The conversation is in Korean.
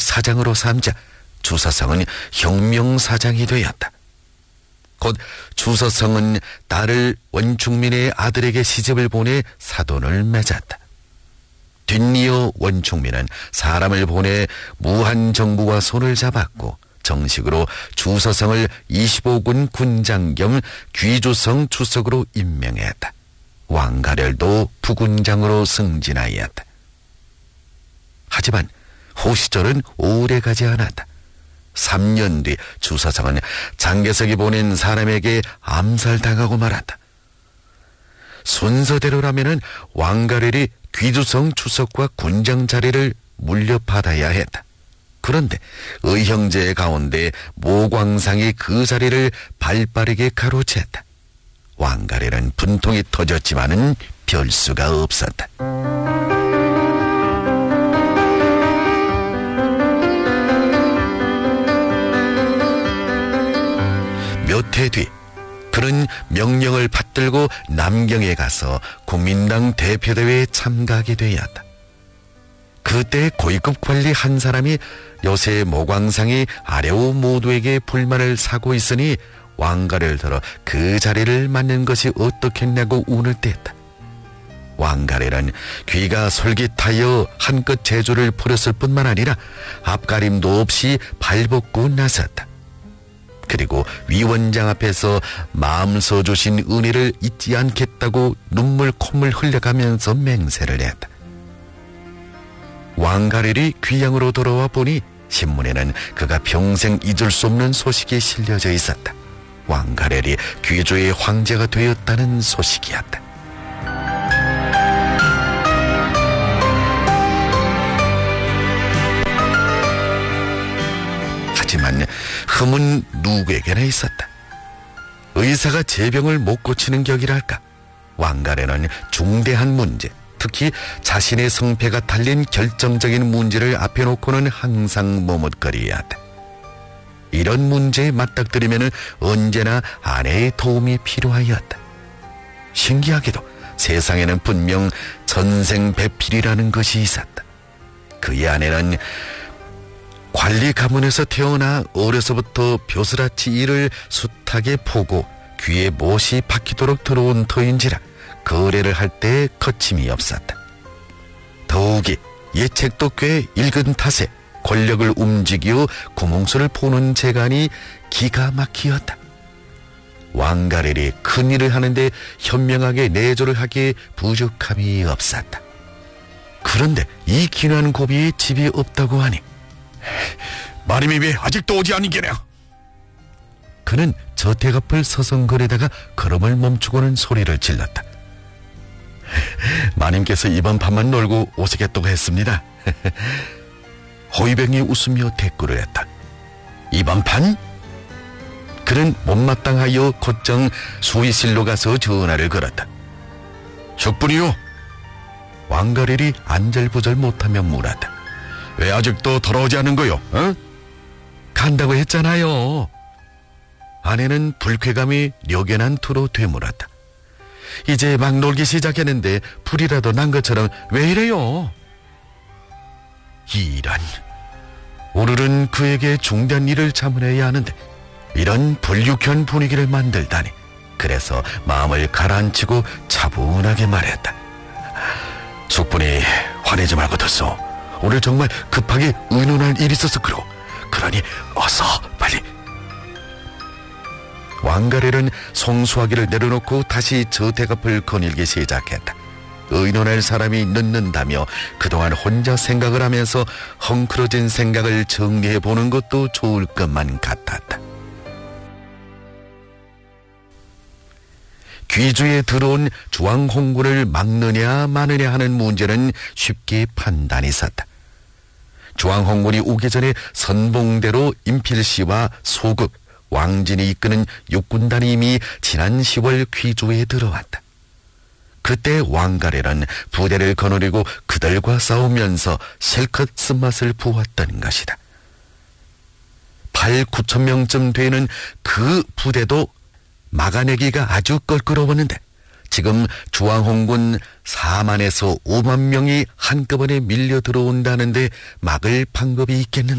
사장으로 삼자 주서성은 혁명사장이 되었다. 곧 주서성은 딸을 원충민의 아들에게 시집을 보내 사돈을 맺었다. 뒷이어 원충민은 사람을 보내 무한정부와 손을 잡았고 정식으로 주서성을 25군 군장 겸 귀주성 주석으로 임명했다. 왕가렬도 부군장으로 승진하였다. 하지만 호시절은 오래가지 않았다. 3년 뒤 주서성은 장개석이 보낸 사람에게 암살당하고 말았다. 순서대로라면 왕가렬이 귀주성 주석과 군장 자리를 물려받아야 했다. 그런데 의형제 가운데 모광상이 그 자리를 발빠르게 가로챘다. 왕가렬은 분통이 터졌지만은 별 수가 없었다. 몇 해 뒤 그는 명령을 받들고 남경에 가서 국민당 대표대회에 참가하게 되었다. 그때 고위급 관리 한 사람이 요새 모광상이 아래오 모두에게 불만을 사고 있으니 왕가를 들어 그 자리를 맡는 것이 어떻겠냐고 운을 뗐다. 왕가래는 귀가 솔깃하여 한껏 재주를 부렸을 뿐만 아니라 앞가림도 없이 발벗고 나섰다. 그리고 위원장 앞에서 마음 써주신 은혜를 잊지 않겠다고 눈물 콧물 흘려가면서 맹세를 했다. 왕가렐이 귀양으로 돌아와 보니 신문에는 그가 평생 잊을 수 없는 소식이 실려져 있었다. 왕가렐이 귀조의 황제가 되었다는 소식이었다. 하지만 흠은 누구에게나 있었다. 의사가 제병을 못 고치는 격이랄까. 왕가렐은 중대한 문제, 특히 자신의 성패가 달린 결정적인 문제를 앞에 놓고는 항상 머뭇거리었다. 이런 문제에 맞닥뜨리면 언제나 아내의 도움이 필요하였다. 신기하게도 세상에는 분명 전생배필이라는 것이 있었다. 그의 아내는 관리 가문에서 태어나 어려서부터 벼슬아치 일을 숱하게 보고 귀에 못이 박히도록 들어온 터인지라 거래를 할 때 거침이 없었다. 더욱이 예책도 꽤 읽은 탓에 권력을 움직이어 구멍수를 보는 재간이 기가 막히었다. 왕가렐이 큰 일을 하는데 현명하게 내조를 하기에 부족함이 없었다. 그런데 이 귀한 고비에 집이 없다고 하니 마님이 왜 아직도 오지 않은 게냐? 그는 저택 앞을 서성거리다가 걸음을 멈추고는 소리를 질렀다. 마님께서 이번 밤만 놀고 오시겠다고 했습니다. 호위병이 웃으며 대꾸를 했다. 이번 판? 그는 못마땅하여 곧정 수의실로 가서 전화를 걸었다. 적분이요? 왕가렐이 안절부절 못하며 물었다. 왜 아직도 돌아오지 않은 거요? 어? 간다고 했잖아요. 아내는 불쾌감이 려견한 투로 되물었다. 이제 막 놀기 시작했는데 불이라도 난 것처럼 왜 이래요? 이란. 오늘은 그에게 중대한 일을 자문해야 하는데 이런 불유쾌한 분위기를 만들다니. 그래서 마음을 가라앉히고 차분하게 말했다. 숙분이 화내지 말고 듣소. 오늘 정말 급하게 의논할 일이 있어서 그러니 어서 빨리. 왕가렐은 송수하기를 내려놓고 다시 저택 앞을 거닐기 시작했다. 의논할 사람이 늦는다며 그동안 혼자 생각을 하면서 헝클어진 생각을 정리해보는 것도 좋을 것만 같았다. 귀주에 들어온 주왕홍군을 막느냐 마느냐 하는 문제는 쉽게 판단이 섰다. 주왕홍군이 오기 전에 선봉대로 임필씨와 소극, 왕진이 이끄는 육군단이 이미 지난 10월 귀주에 들어왔다. 그때 왕가렐은 부대를 거느리고 그들과 싸우면서 실컷 쓴맛을 부었던 것이다. 8, 9천 명쯤 되는 그 부대도 막아내기가 아주 껄끄러웠는데 지금 주왕홍군 4만에서 5만 명이 한꺼번에 밀려 들어온다는데 막을 방법이 있겠는가?